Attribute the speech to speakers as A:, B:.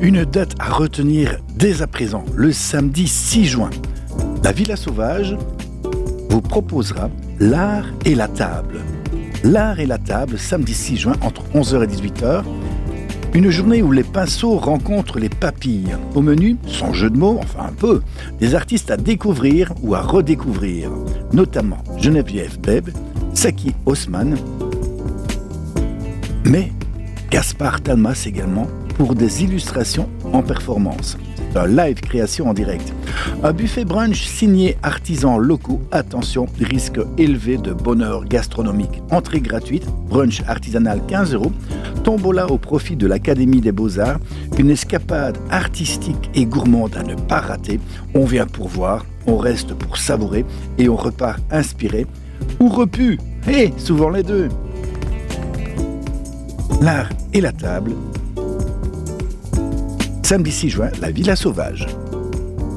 A: Une date à retenir dès à présent, le samedi 6 juin. La Villa Sauvage vous proposera l'art et la table. L'art et la table, samedi 6 juin, entre 11h et 18h. Une journée où les pinceaux rencontrent les papilles. Au menu, sans jeu de mots, enfin un peu, des artistes à découvrir ou à redécouvrir. Notamment Geneviève Beb, Saki Haussmann, mais Gaspard Talmas également, pour des illustrations en performance. C'est un live création en direct. Un buffet brunch signé artisans locaux. Attention, risque élevé de bonheur gastronomique. Entrée gratuite, brunch artisanal 15 €. Tombola au profit de l'Académie des Beaux-Arts. Une escapade artistique et gourmande à ne pas rater. On vient pour voir, on reste pour savourer et on repart inspiré ou repu. Et souvent les deux. L'art et la table. Samedi 6 juin, la Villa Sauvage.